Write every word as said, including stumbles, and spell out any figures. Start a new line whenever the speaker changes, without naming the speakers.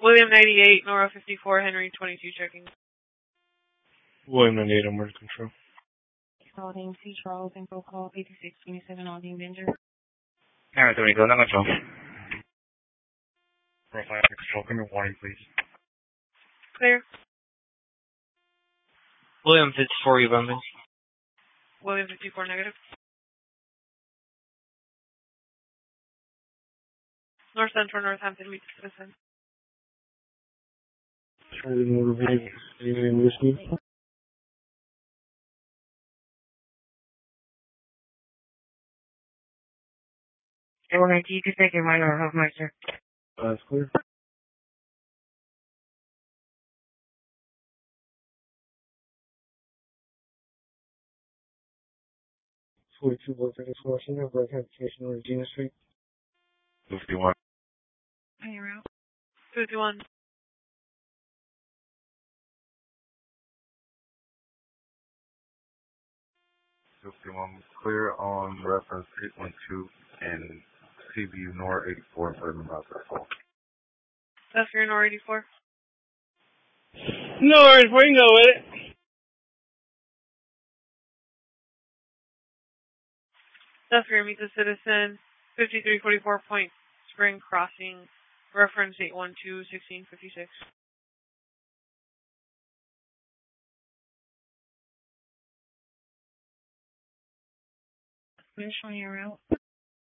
William ninety-eight, Nora fifty-four, Henry twenty-two, checking.
William ninety-eight, I'm ready to control.
Holding C. Charles, info call eighty-six twenty-seven on the Avenger.
Alright, there we go, now control.
Profile control, give me a warning, please.
Clear.
William fifty-four, you bumping.
William fifty-four, negative. North Central, Northampton, meet the citizen.
Try to motor vehicle, anything whiskey.
Go ahead, you can take it right or Hofmeister.
Uh, it's clear. forty-two Blood Vegas, Washington, break application on Regina Street. fifty-one.
On your route.
fifty-one.
fifty-one clear on reference eight one two and C B U Nor eighty-four for the browser fault.
That's for your Nor eighty-four.
No worries, we can go with it.
That's for your meet the citizen. fifty-three forty-four Point Spring Crossing, reference eight one two, sixteen fifty-six.
Finish on your route.